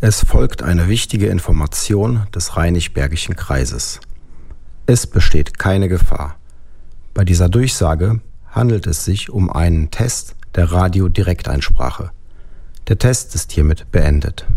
Es folgt eine wichtige Information des Rheinisch-Bergischen Kreises. Es besteht keine Gefahr. Bei dieser Durchsage handelt es sich um einen Test der Radiodirekteinsprache. Der Test ist hiermit beendet.